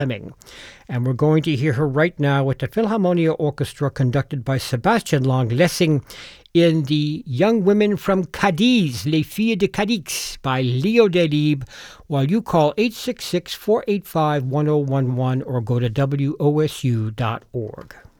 Fleming. And we're going to hear her right now with the Philharmonia Orchestra conducted by Sebastian Long-Lessing in the Young Women from Cadiz, Les Filles de Cadix by Leo Delibes, while you call 866-485-1011 or go to WOSU.org.